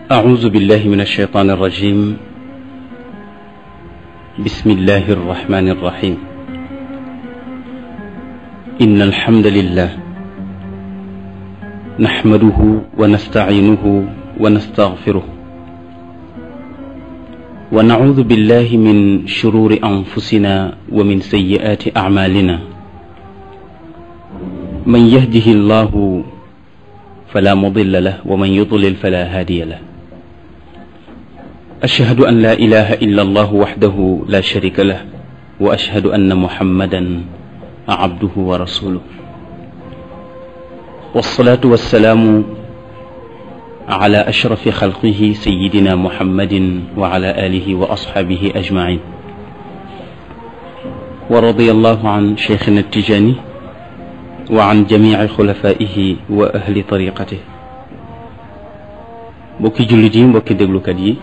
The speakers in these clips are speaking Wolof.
أعوذ بالله من الشيطان الرجيم. بسم الله الرحمن الرحيم. إن الحمد لله نحمده ونستعينه ونستغفره ونعوذ بالله من شرور أنفسنا ومن سيئات أعمالنا. من يهده الله فلا مضل له ومن يضلل فلا هادي له. أشهد أن لا إله إلا الله وحده لا شريك له وأشهد أن محمدا عبده ورسوله. والصلاة والسلام على أشرف خلقه سيدنا محمد وعلى آله وأصحابه أجمعين. ورضي الله عن شيخنا التجاني وعن جميع خلفائه وأهل طريقته. mbokki jullit yi, mbokki déglukat yi,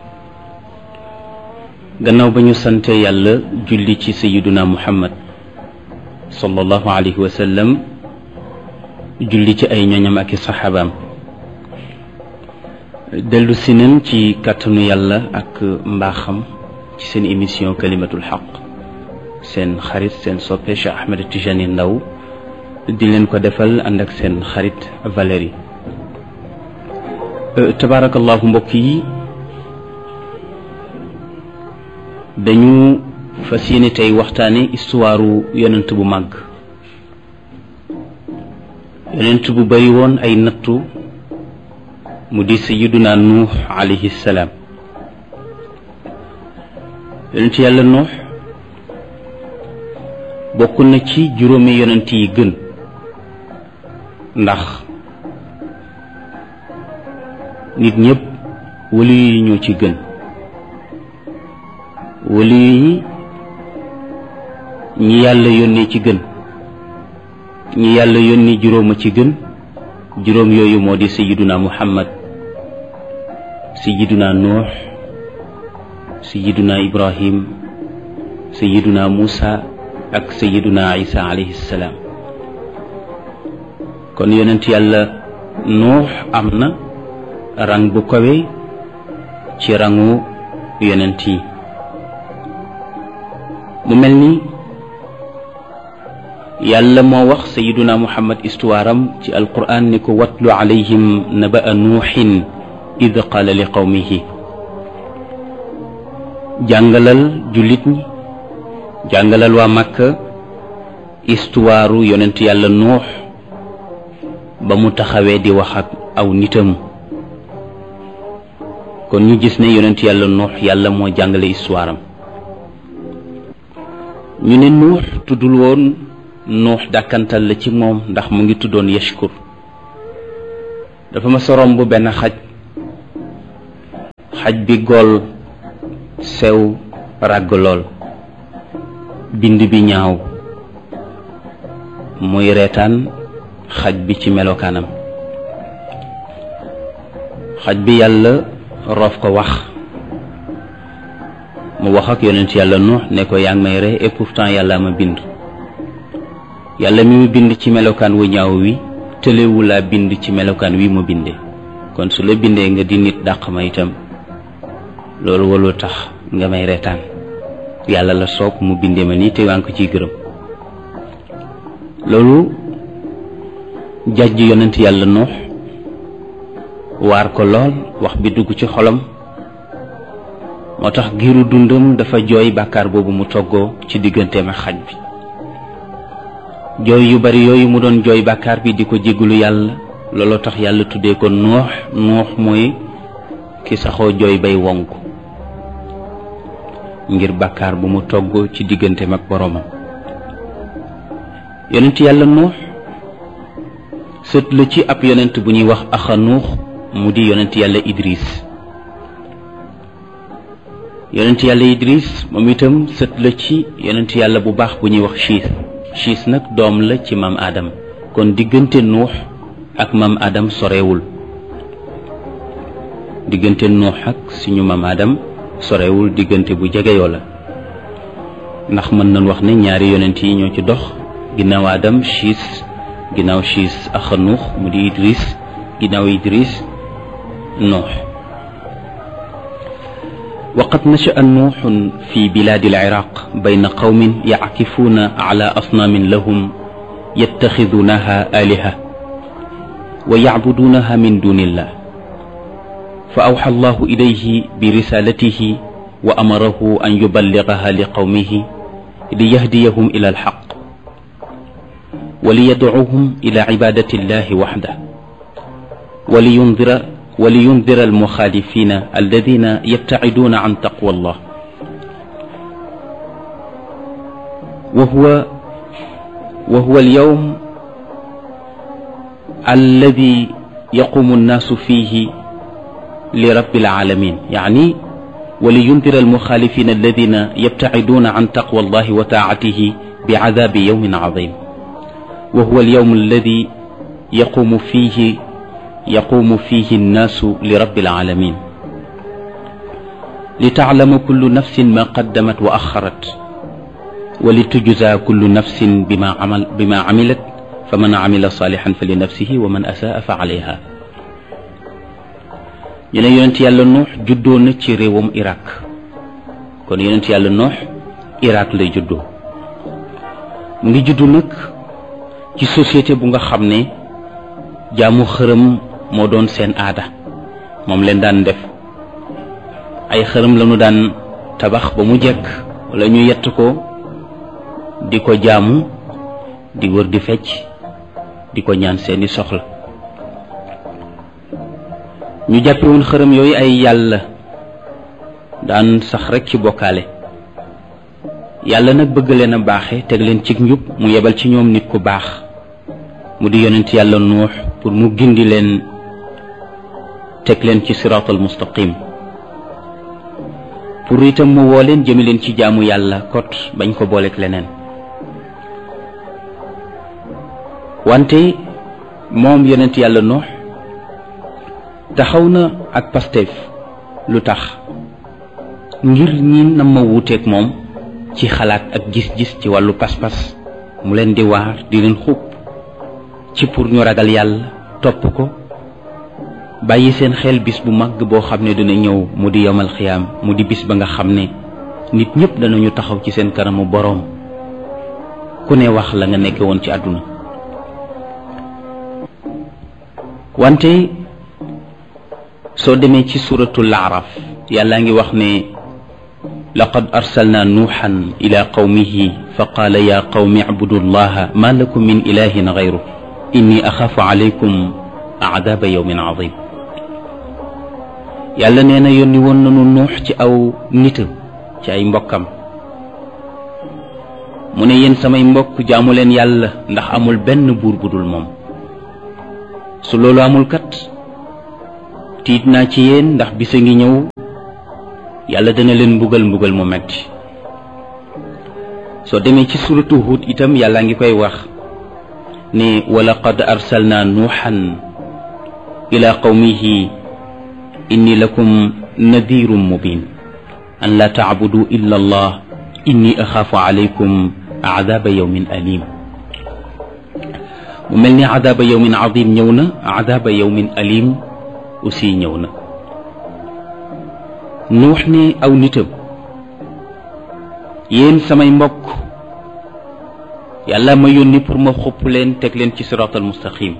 gannaaw ba ñu sante yàlla julli ci sayiduna muhammad sallallahu alayhi wa sallam, julli ci ay ñoñam ak i saxaabaam, dellu si nañ ci kàttanu yàlla ak mbaaxam ci seen émission kalimatul xaq, seen xarit seen soppe Cheikh Ahmed Tijani Ndaw di leen ko defal ànd ak seen xarit Valérie. Tabarakallahu mbokk yi, dañu fas yéene tey waxtaane histoire yonent bu màgg, yonent bu bari woon ay nattu, mu di sayyiduna Nuux alayhi salaam. yonent yàlla Nuux bokk na ci juróomi yonent yi gën, ndax nit ñëpp wali yi ñoo ci gën. wali yi ñi yàlla yónnee ci gën, ñi yàlla yónni juróoma ci gën. juróom yooyu moo di sayyiduna Muhammad, sayyiduna Nuux, sayyiduna Ibrahim, sayyiduna Muusa ak sayyiduna Isa alayhi salaam. kon yonent yàlla Nuux am na rang bu kawe ci rangu yonent yi. mu mel ni yàlla moo wax sayyiduna Muhammad histoire am ci alquran ni ko watlu alayhim naba'a nuuxin id qaala li qawmihi. jàngalal jullit ñi, jàngalal waa Makka histoire yonent yàlla Nuux ba mu taxawee di wax ak aw nitam. kon ñu gis ne yonent yàlla Nuux yàlla moo jàngale histoire am. ñu ne Nuux tuddul woon Nuux, dàkkantal la ci moom ndax mu ngi tuddoon Yashkur. dafa ma sorom bu benn xaj bi gol sew ràgg lool, bind bi ñaaw, muy reetaan xaj bi ci melokaanam. xaj bi yàlla roof ko wax, mu wax ak yonent yàlla Nuux ne ko yaa ngi may ree et pourtant yàlla ma bind. yàlla mi mu bind ci melokaan wu ñaaw wi tëlewu laa bind ci melokaan wi mu bindee. kon su la bindee nga di nit dàq ma itam, loolu walul tax nga may reetaan. yàlla la soob mu bindee ma nii te waa ngi ko ciy gërëm. loolu jàjj yonent yàlla Nuux, waar ko lool, wax bi dugg ci xolam. moo tax giiru dundam dafa jooy bàkkaar boobu mu toggoo ci digganteem ak xaj bi. jooy yu bari yooyu mu doon jooy bàkkaar bi di ko jéggalu yàlla, looloo tax yàlla tuddee ko Nuux. Nuux mooy ki saxoo jooy bay wonk ngir bàkkaar bu mu toggoo ci digganteem ak boroomam. yonent yàlla Nuux sët la ci ab yonent bu ñuy wax Axanuux, mu di yonent yàlla Idris. yonent yàlla Idris moom itam sët la ci yonent yàlla bu baax bu ñuy wax Siis nag doom la ci maam Adam. kon diggante Nuux ak maam Adam sorewul. diggante Nuux ak suñu maam Adam sorewul, diggante bu jegeyoo la. ndax mën nañ wax ne ñaari yonent yi ñoo ci dox ginnaaw Adam Siis, ginnaaw Siis Axanuux mu di Idris, ginnaaw Idris Nuux. وقد نشأ نوح في بلاد العراق بين قوم يعكفون على أصنام لهم يتخذونها آلهة ويعبدونها من دون الله، فأوحى الله إليه برسالته وأمره أن يبلغها لقومه ليهديهم إلى الحق وليدعوهم إلى عبادة الله وحده ولينذر المخالفين الذين يبتعدون عن تقوى الله. وهو اليوم الذي يقوم الناس فيه لرب العالمين، يعني ولينذر المخالفين الذين يبتعدون عن تقوى الله وطاعته بعذاب يوم عظيم. وهو اليوم الذي يقوم فيه الناس لرب العالمين، لتعلم كل نفس ما قدمت وأخرت، ولتجزى كل نفس بما عملت، فمن عمل صالحا فلنفسه ومن أساء فعليها. ñu ne yonent yàlla Nuux juddoo na ci réewam Irak. kon yonent yàlla Nuux Irak lay juddoo. mu ngi juddu nag ci société bu nga xam ne jaamu xërëm moo doon seen aada, moom leen daan def. ay xërëm lañu daan tabax ba mu jekk wala ñu yett ko di ko jaamu, di wër di fecc, di ko ñaan seeni soxla. ñu jàppe woon xërëm yooyu ay yàlla, daan sax rekk ci bokkaale. yàlla nag bëgg leen a baaxe teg leen ci njub, mu yebal ci ñoom nit ku baax mu di yonent yàlla Nuux pour mu gindi leen, teg leen ci siraatal mustaqim, pour itam mu woo leen jëme leen ci jaamu yàlla kot bañ ko booleeg leneen. wante moom yonent yàlla Nuux taxaw na ak Pastef. lu tax? ngir ñi na ma wuuteeg moom ci xalaat ak gis-gis ci wàllu pas-pas, mu leen di waar di leen xub ci pour ñu ragal yàlla, topp ko, bàyyi seen xel bis bu mag boo xam ne dina ñëw, mu di yomal xiyaam, mu di bis ba nga xam ne nit ñëpp danañu taxaw ci seen kanamu boroom, ku ne wax la nga nekke woon ci àdduna. wante soo demee ci suratul Araf, yàlla ngi wax ne laqad arsalna nuuxan ila qawmihi fa qaala ya qawmi ibudu llaha ma lakum min ilahin gayru inni axaafu alaykum aadaaba yawmin azim. yàlla nee na yónni woon nanu nuux ci aw nit, ci ay mbokkam, mu ne yéen samay mbokk jaamu leen yàlla ndax amul benn buur budul moom. su loolu amul kat tiit naa ci yéen, ndax bisa ngi ñëw yàlla dana leen mbugal mu metti. soo demee ci suratu Hud itam yàlla ngi koy wax ne wa laqad arsalna nuuxan ila qawmihi inni lakum nadirun mubin an la taabudu illa allah inni axaafu alaykum aadaaba yawmin alim. mu mel ni aadaaba yawmin azim ñëw na, aadaaba yawmin alim aussi ñëw na. nuux ne aw nitam, yéen samay mbokk, yàlla ma yónni pour ma xupp leen, teg leen ci siraatal mustaqim.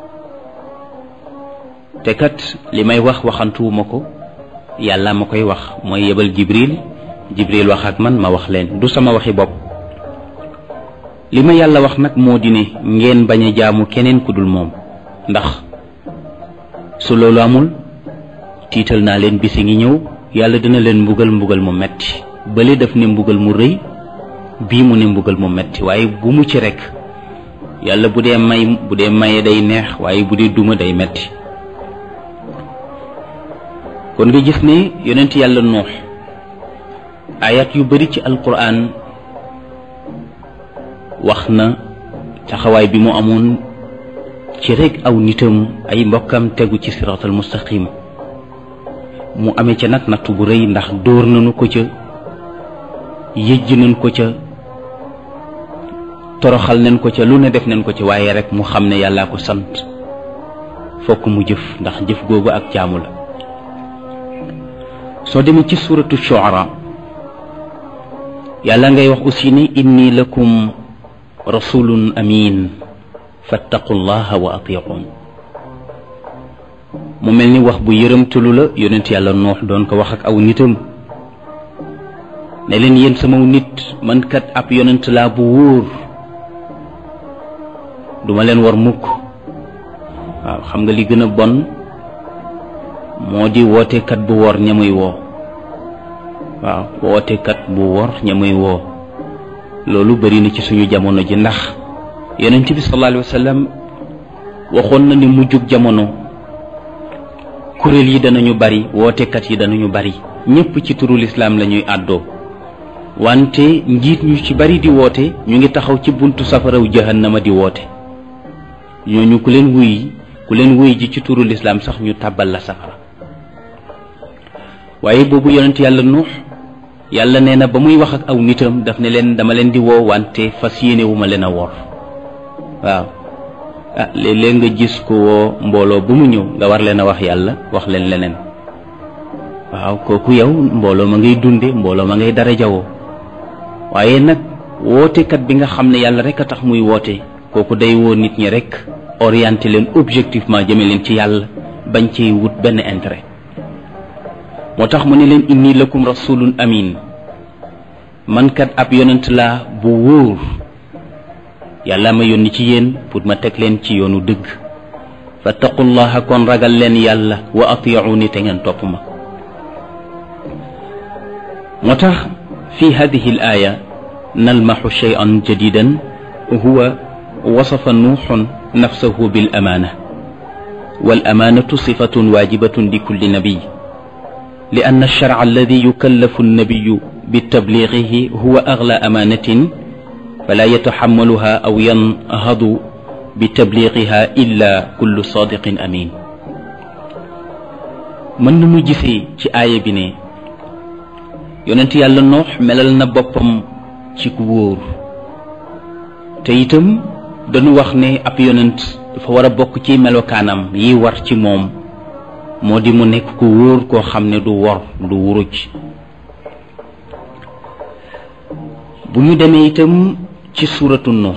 te kat li may waxantuwuma ko, yàlla ma koy wax, mooy yebal Jibril wax ak man, ma wax leen, du sama waxi bopp. li ma yàlla wax nag moo di ne ngeen bañ a jaamu keneen ku dul moom, ndax su loolu amul tiital naa leen, bisi ngi ñëw yàlla dina leen mbugal mu metti. bële daf ne mbugal mu rëy, bii mu ne mbugal mu metti, waaye bu mu ci rekk. yàlla bu dee maye day neex, waaye bu dee duma day metti. kon nga gis ne yonent yàlla Nuux ayat yu bari ci alquran wax na taxawaay bi mu amoon ci rekk aw nitam, ay mbokkam tegu ci siraatal mustaqim. mu amee ca nag nattu bu rëy, ndax dóor nañu ko ca, yëjj nañ ko ca, toroxal nañ ko ca, lu ne def nañ ko ca, waaye rek mu xam ne yàllaa ko sant, fokk mu jëf, ndax jëf googu ak jaamu la. soo demee ci suratu shuara yàlla ngay wax aussi ni inni lakum rasulun amin fattaqu llaha wa atiqun mu mel ni wax bu yërëmtalu la yonent yàlla Nuux doon ko wax ak aw nitam ne leen yéen sama nit man kat ab yonent laa bu wóor duma leen war mukk waaw xam nga li gën a bon moo di wootekat bu wor ña muy woo waaw wootekat bu wor ña muy woo loolu bari na ci suñu jamono ji ndax yonent bi sallallahu alayhi wa sallam waxoon na ni mujjug jamono kuréel yi danañu bari wootekat yi danañu bari ñépp ci turu lislaam la ñuy àddoo wante njiit ñu ci bari di woote ñu ngi taxaw ci buntu safaraw jahannama di woote ñooñu ku leen wuy ji ci turu lislaam sax ñu tàbbal la safara waaye boobu yonent yàlla Nuux yàlla nee na ba muy wax ak aw nitam daf ne leen dama leen di woo wante fas yéene wu ma leen a wor waaw léeg-léeg nga gis ko woo mbooloo bu mu ñëw nga war leen a wax yàlla wax leen leneen waaw kooku yow mbooloo ma ngay dunde mbooloo ma ngay dara jawoo waaye nag wootekat bi nga xam ne yàlla rek a tax muy woote kooku day woo nit ñi rek orienté leen objectivement jëme leen ci yàlla bañ ci wut benn intérêt moo tax mu ne leen inni lakum rasulun amin man kat ab yonent laa bu wóor yàlla ma yónni ci yéen pour ma teg leen ci yoonu dëgg fattaqullaha kon ragal leen yàlla wa atiuni te ngeen topp ma moo tax fi hadihi al aya nalmaxu shay'an jadidan huwa wasafa nuuxun nafsahu bil amaana wal amaanatu sifatun waajibatun li kulli nabiy li anna alsharca alladi yukallafu annabiyu bitabligihi huwa agla amaanatin fala yataxammaluha aw yanhadu bitabligiha illa kullu sadiqin amin mën nañu gisee ci aaya bi ne yonent yàlla Nuux melal na boppam ci ku wóor te itam dañu wax ne ab yonent dafa war a bokk ci melokaanam yi war ci moom moo di mu nekk ku wóor koo xam ne du wor du wuruj bu ñu demee itam ci suuratu Nuux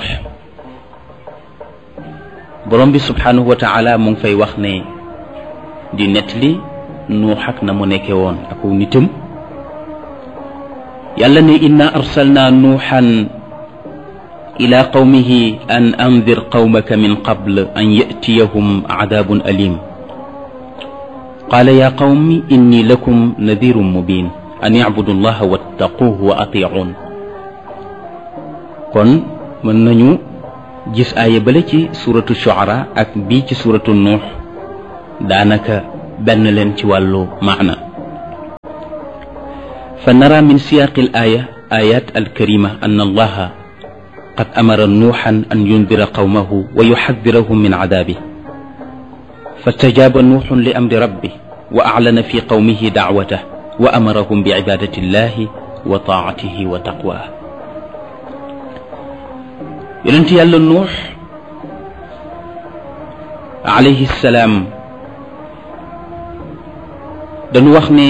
borom bi subhanahu wa taala mu ngi fay wax ne di nettali Nuux ak na mu nekke woon ak nitam yàlla ne inna arsalna nuuxan ila qawmihi an andir qawmaka min qabl an yatiyahum adabun alim qala ya qawmi inni lakum nadirun mubin an yacbudu llaha wattaquhu wa atiun kon mën nañu gis aaya bale ci suratu shuara ak bii ci suratu nuux daanaka benn leen ci wàllu maana فنرى من سياق الآية آيات الكريمة أن الله قد أمر نوحا أن ينذر قومه ويحذرهم من عذابه فاستجاب نوح لأمر ربه وأعلن في قومه دعوته وأمرهم بعبادة الله وطاعته وتقواه يونت يالا نوح عليه السلام دانو wax ne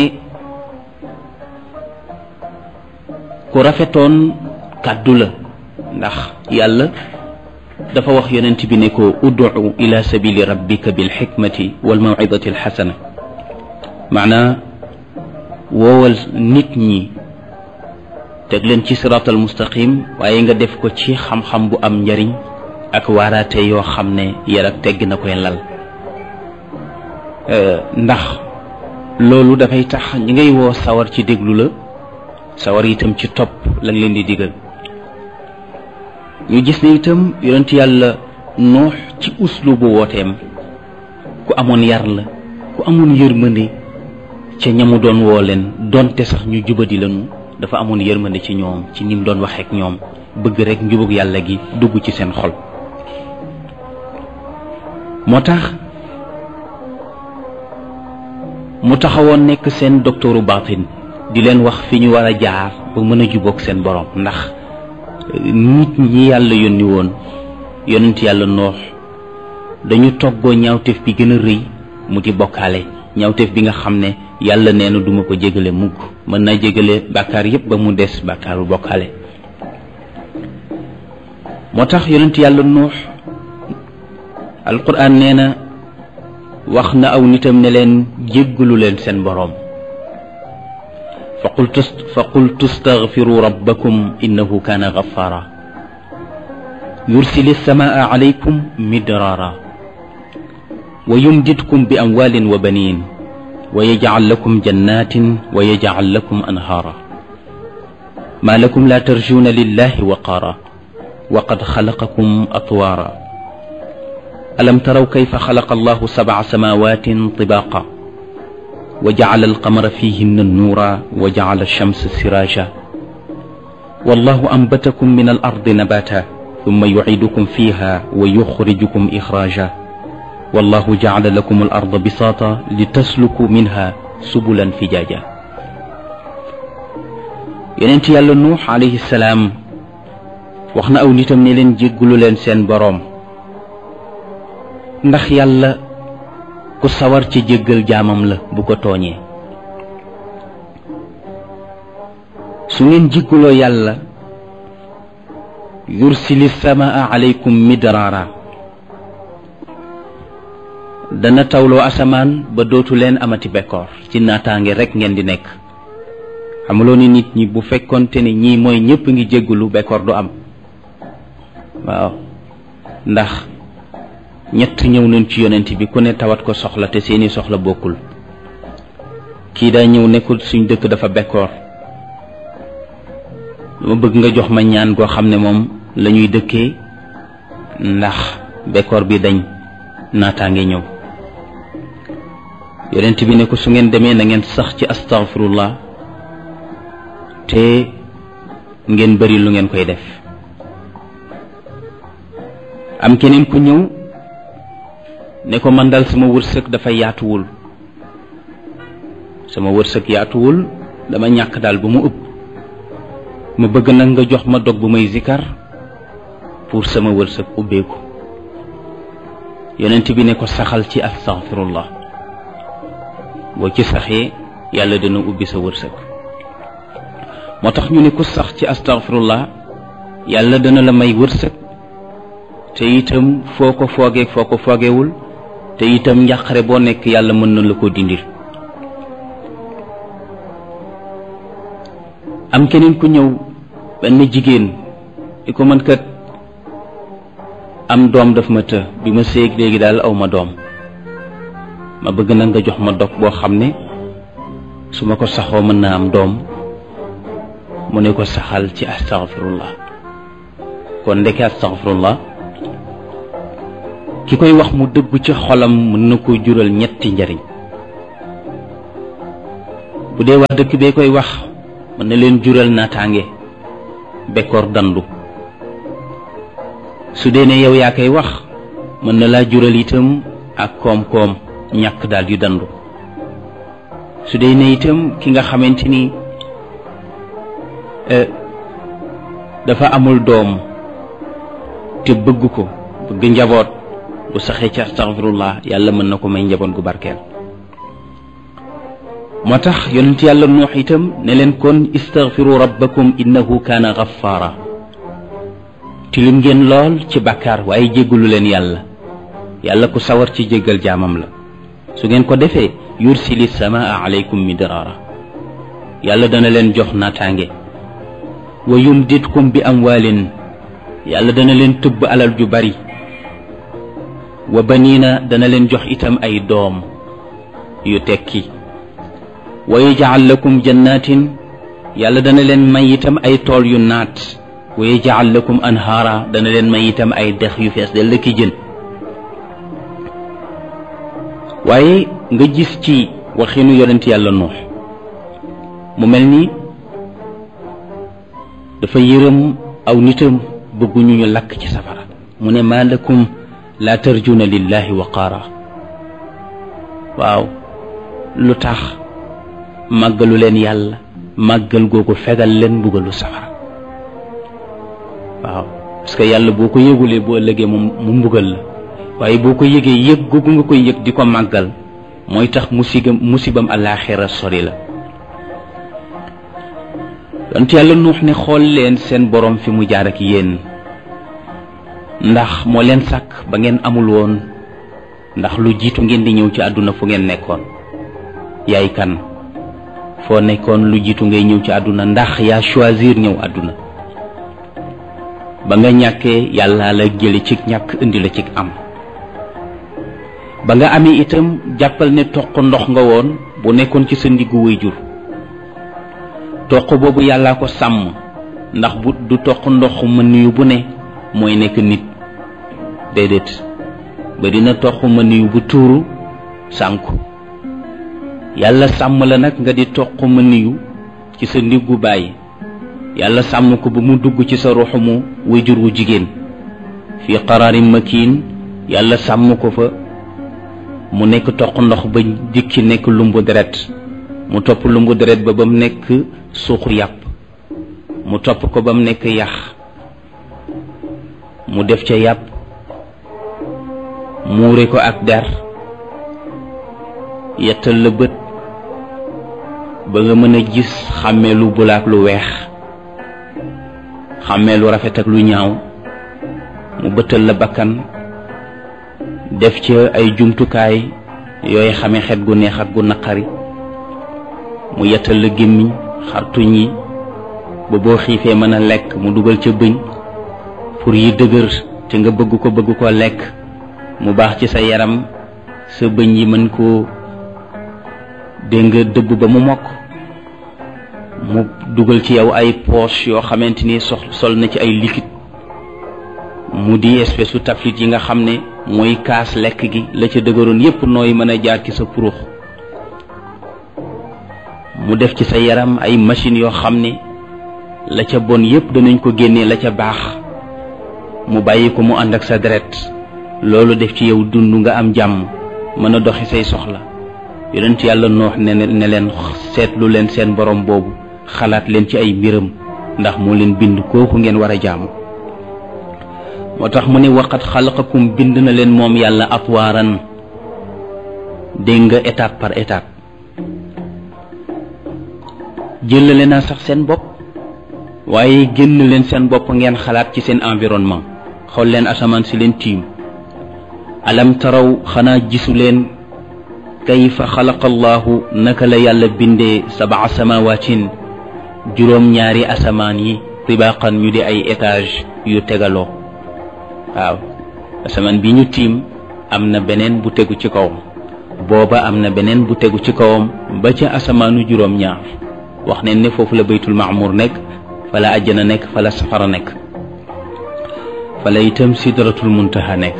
ku rafetoon kàddu la ndax yàlla dafa wax yonent bi ne ko ud'u ila sabili rabbika bil hikmati wal maw'izati al hasana maanaa woowal nit ñi teg leen ci siraatal mustaqim waaye nga def ko ci xam-xam bu am njariñ ak waaraate yoo xam ne yar ak tegg na koy lal ndax loolu dafay tax ñi ngay woo sawar ci déglu la sawar itam ci topp lañ leen di digal ñu gis ne itam yonent yàlla Nuux ci uslubu wooteem ku amoon yar la ku amoon yërmande ca ñamu doon woo leen donte sax ñu jubadi lañu dafa amoon yërmande ci ñoom ci nim doon waxeek ñoom bëgg rek njubug yàlla gi dugg ci seen xol moo tax mu taxawoon nekk seen docteuru baatin di leen wax fi ñu war a jaar ba mën a jubóog seen borom ndax nit ñi yàlla yónni woon yonent yàlla Nuux dañu toggoo ñaawteef bi gën a rëy mu di bokkaale ñaawteef bi nga xam ne yàlla nee na duma ko jégale mukk mën naa jégale bàkkaar yépp ba mu des bàkkaaru bokkaale moo tax yonent yàlla nuux alquran nee na wax na aw nitam ne leen jéggalu leen seen boroom fa qultu astaghfiru rabbakum innahu kaana ghaffara yursili samaa alaykum midraara wa yumdidkum bi amwaalin wa baniin wa yaj'al lakum jannatin wa yaj'al lakum anhaara maa lakum laa tarjuuna lillahi waqaara wa qad xalaqakum atwaara alam taraw kayfa xalaqa allahu sab'a samaawatin tibaaqa wa ja'ala alqamara fiihinna nuura wa ja'ala alshamsa siraaja wallahu anbatakum min al-ardi nabaata thumma yu'iidukum fiiha wa yuxrijukum ixraaja wallahu ja'ala lakum al-arda bisaata litasluku minha subulan fijaaja yonent yàlla nuux alayhi salaam wax na aw nitam ne leen jéggulu leen seen boroom ndax yàlla ku sawar ci jéggal jaamam la bu ko tooñee su ngeen jégguloo yàlla yursili samaa alaykum midraara dana tawloo asamaan ba dootu leen amati bekkoor ci naataange rekk ngeen di nekk xamuloo ni nit ñi bu fekkonte ni ñii mooy ñépp ngi jéggulu bekkoor du am waaw ndax ñett ñëw nañ ci yonent bi ku ne tawat ko soxla te seeni soxla bokkul kii daa ñëw nekkul suñ dëkk dafa bekkoor dama bëgg nga jox ma ñaan goo xam ne moom la ñuy dëkkee ndax bekkoor bi dañ naataange ñëw yonent bi ne ko su ngeen demee na ngeen sax ci astaghfirullah te ngeen bari lu ngeen koy def am keneen ku ñëw ne ko man dal sama wërsëg dafa yaatuwul dama ñàkk daal ba mu ëpp ma bëgg nag nga jox ma dog bu may zikar pour sama wërsëg ubbeeku yonent bi ne ko saxal ci astaghfirullah boo ci saxee yàlla dana ubbi sa wërsëg moo tax ñu ne ku sax ci astaghfirullah yàlla dana la may wërsëg te itam foo ko foogee foo ko foogewul te itam njàqare boo nekk yàlla mën na la ko dindil am keneen ku ñëw benn jigéen di ko mën kat am doom daf ma të bi ma séeg léegi daal aw ma doom ma bëgg na nga jox ma dog boo xam ne su ma ko saxoo mën naa am doom mu ne ko saxal ci astaghfirullah kon ndeke astaghfirullah ki koy wax mu dëggu ci xolam mën na ko jural ñetti njariñ bu dee waa dëkk bee koy wax mën na leen jural naataange bekkoor dandu su dee ne yow yaa koy wax mën na laa jural itam ak koom-koom ñàkk daal yu dandu su dee ne itam ki nga xamante ni dafa amul doom te bëgg ko bëgg njaboot bu saxee ci astaghfirullah yàlla mën na ko may njaboot gu barkeel moo tax yonent yàlla nuux itam ne leen kon istaghfiru rabbakum innahu kaana ghaffara tilim ngeen lool ci bàkkaar waaye jéggalu leen yàlla ku sawar ci jéggal jaamam la su ngeen ko defee yursili samaa alaykum midraara yàlla dana leen jox naataange wa yumdidkum bi amwaalin yàlla dana leen tëbb alal ju bari wa baniina dana leen jox itam ay doom yu tekki wa yaj'al lakum jannatin yàlla dana leen may itam ay tool yu naat wa yaj'al lakum anhaara dana leen may itam ay dex yu fees del ki jën waaye nga gis ci waxinu yonent yàlla nuux mu mel ni dafa yërëm aw nitam bëgguñu ñu lakk ci safara mu ne maa lakum laa tarjuna lillahi waqaara waaw lu tax màggalu leen yàlla màggal googu fegal leen mbugalu safara waaw parce que yàlla boo ko yëgulee boo ëllëgee mu mbugal la waaye boo ko yëgee yëg googu nga koy yëg di ko màggal mooy tax musibam àllaaxira sori la. yonent yàlla nuux ne xool leen seen borom fi mu jaar ak yéen, ndax moo leen sàkk ba ngeen amul woon, ndax lu jiitu ngeen di ñëw ci àdduna fu ngeen nekkoon. yaay kan? foo nekkoon lu jiitu ngay ñëw ci àdduna? ndax yaa choisir ñëw àdduna? ba nga ñàkkee yàlla la jële ci ñàkk indi la ci am. ba nga amee itam jàppal ne toq ndox nga woon bu nekkoon ci sa ndiggu waajur. toq boobu yàllaa ko sàmm, ndax bu du toq ndox mën yu bu ne mooy nekk nit. déedéet, ba dina toq mën yu bu tuuru sànku. yàlla sàmm la nag nga di toq mën yu ci sa ndiggu baay. yàlla sàmm ko ba mu dugg ci sa ruuxu waajur wu jigéen fii qaraarin makiin. yàlla sàmm ko fa mu nekk toq ndox ba dikki nekk lumbu deret, mu topp lumbu deret ba mu nekk suuxu yàpp, mu topp ko ba mu nekk yax, mu def ca yàpp, muure ko ak der, yettal la bët ba nga mën a gis xàmmee lu bula ak lu weex, xàmmee lu rafet ak lu ñaaw. mu bëttal la bakkan, def ca ay jumtukaay yooy xame xet gu neex ak gu naqari. mu yettal la gémmiñ, xartuñ yi ba boo xiifee mën a lekk. mu dugal ca bëñ pour yi dëgër te nga bëgg ko lekk, mu baax ci sa yaram, sa bëñ yi mën koo dëbb ba mu mokk. mu dugal ci yow ay poche yoo xamante ni sol na ci ay liquide, mu di espèce su taflit yi nga xam ne mooy kaas lekk gi. la ca dëgëroon yépp nooy mën a jaar ci sa purux. mu def ci sa yaram ay machines yoo xam ne la ca bon yépp danañ ko génnee, la ca baax mu bàyyi ko mu ànd ak sa deret. loolu def ci yow dund nga am jàmm, mën a doxi say soxla. yonent yàlla noox ne leen seetlu leen seen borom boobu, xalaat leen ci ay mbiram, ndax moo leen bind, kooku ngeen war a jaamu. moo tax mu ne waqad xalaqakum, bind na leen moom yàlla atwaaran. dégg nga étape par étape. jëlale naa sax seen bopp, waaye génn leen seen bopp ngeen xalaat ci seen environnement. xool leen asamaan si leen tiim. alam taraw, xanaa gisu leen kayfa xalaqa allahu, naka la yàlla bindee sab'a samawaatin, juróom-ñaari asamaan yi, tibaqan ñu di ay étage yu tegaloo. waaw, asamaan bi ñu tiim am na beneen bu tegu ci kawam, booba am na beneen bu tegu ci kawam, ba ca asamaanu juróom-ñaar. wax ne foofu la baytul maamur nekk, fa la àjjana nekk, fa la safara nekk, fa la itam sidratul muntaha nekk.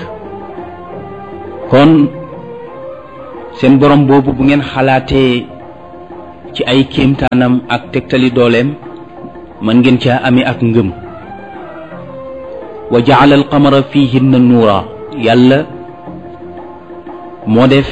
kon seen borom boobu bu ngeen xalaatee ci ay kéemtaanam ak tegtali dooleem, mën ngeen caa amee ak ngëm. wa jaala alqamara fihinna nuura, yàlla moo def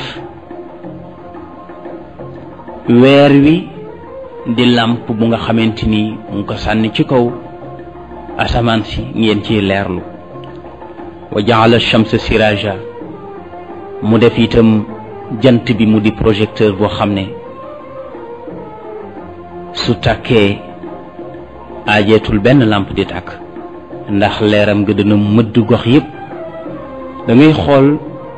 weer wi di làmp bu nga xamante ni mu ngi ko sànni ci kaw asamaan si ngeen ciy leerlu. wa jaala shamsa siraja, mu def itam jant bi mu di projecteur boo xam ne su tàkkee aajeetul benn lampe di tàkk, ndax leeram nga dana mëdd gox yépp. da ngay xool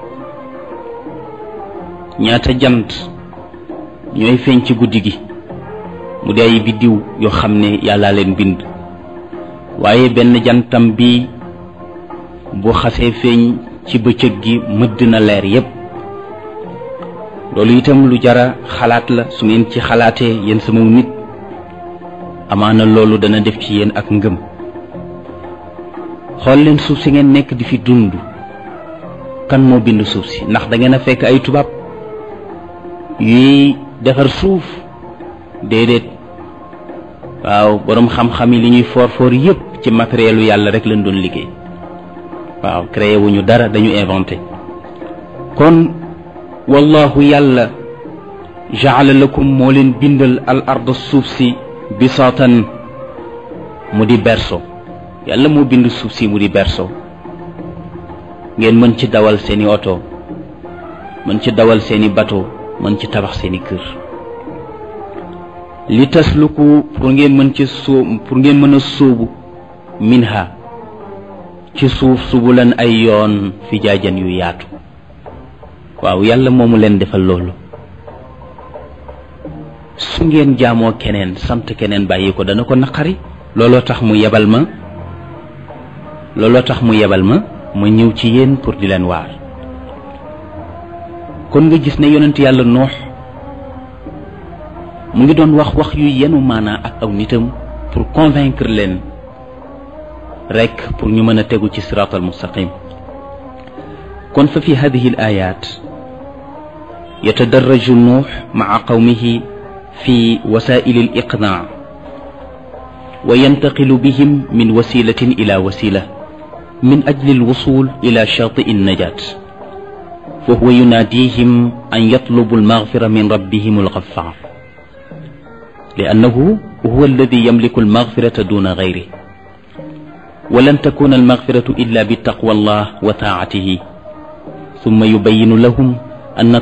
ñaata jant ñooy feeñ ci guddi gi, mu di ay biddiw yoo xam ne yàlla leen bind, waaye benn jantam bi bu xasee feeñ ci bëccëg gi mëdd na leer yépp. loolu itam lu jara xalaat la. su ngeen ci xalaatee yéen sama nit, amaana loolu dana def ci yéen ak ngëm. xool leen suuf si ngeen nekk di fi dund, kan moo bind suuf si? ndax da ngeen a fekk ay tubaab yuy defar suuf? déedéet. waaw, boroom xam-xam yi li ñuy for yépp ci matériel yu yàlla rek lañ doon liggéey. waaw, créé wuñu dara, dañu inventé. kon wallahu yàlla jaala lakum moo leen bindal al ard suuf si bisaatan mu di berso. yàlla moo bind suuf si mu di berso, ngeen mën ci dawal seeni oto, mën ci dawal seeni bateau, mën ci tabax seeni kër li tasluku pour ngeen mën a sóobu minha ci suuf subulan ay yoon fi jaajan yu yaatu waaw yàlla moomu leen defal loolu su ngeen jaamoo keneen sant keneen bàyyi ko dana ko naqari looloo tax mu yebal ma ma ñëw ci yéen pour di leen waar kon nga gis ne yonent yàlla Nuux mu ngi doon wax yu yenu maanaa ak aw nitam pour convaincre leen rek pour ñu mën a tegu ci siraatal mustaqim kon fa fi hadihi al ayat yatadarraju Nuux maa qawmihi fi wasaa'il al iqnaa wa yantaqilu bihim min wasilatin ila wasila min ajli al wusul ila shaati an najat fa huwa yunaadihim an yatlubu al maghfira min rabbihim al ghaffar لأنه هو الذي يملك المغفرة دون غيره ولن تكون المغفرة إلا بتقوى الله وطاعته ثم يبين لهم أن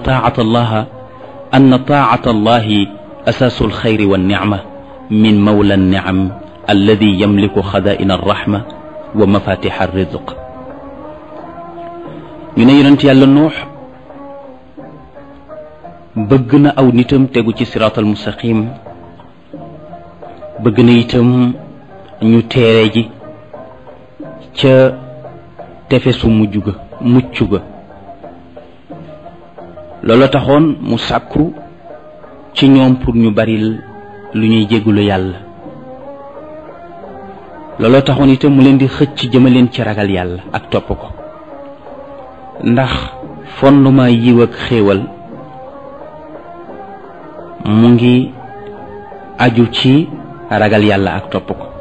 طاعة الله أساس الخير والنعمة من مولى النعم الذي يملك خزائن الرحمة ومفاتيح الرزق ñu ne yonent Yàlla Nuux bëgg na aw nitam tegu ci siraatal mustaqim bëgg na itam ñu teere ji ca tefesu mucc ga loolu taxoon mu sàkku ci ñoom pour ñu baril lu ñuy jéggulu yàlla loolu taxoon itam mu leen di xëcc jëmaleen ci ragal yàlla ak topp ko ndax fondement yiw ak xéewal mu ngi aju ci ragal yàlla ak topp ko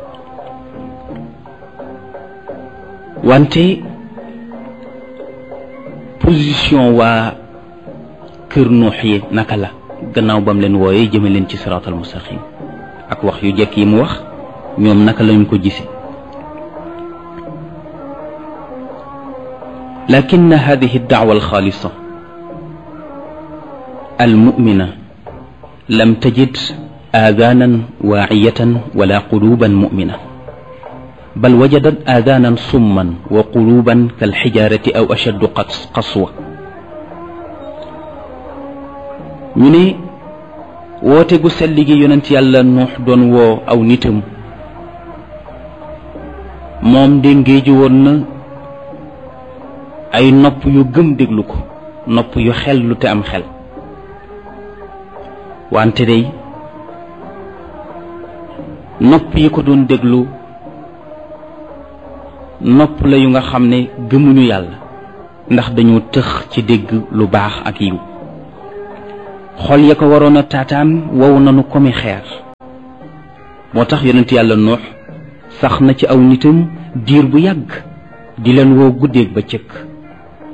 wante position waa kër Nuux yi naka la gannaaw bam leen wooyee jëme leen ci siraatal mustaqim ak wax yu jekk yi mu wax ñoom naka lañu ko gise lakin hadihi ad-da'wa al-khaalisa al-mu'mina lam tajid آذانا واعية ولا قلوبا مؤمنة بل وجدت آذانا صما وقلوبا كالحجارة أو أشد قسوة ñu ne woote gu sell gi yonent Yàlla Nuux doon woo aw nitam moom de ngéeju woon na ay nopp yu gëm déglu ko nopp yu xel lu te am xel wante day nopp yi ko doon déglu nopp la yu nga xam ne gëmuñu yàlla ndax dañoo tëx ci dégg lu baax ak yiw xol ya ko waroon a taataan wow nanu komi xeer moo tax yonent Yàlla Nuux sax na ci aw nitam diir bu yàgg di leen woo guddeeg ba cëkk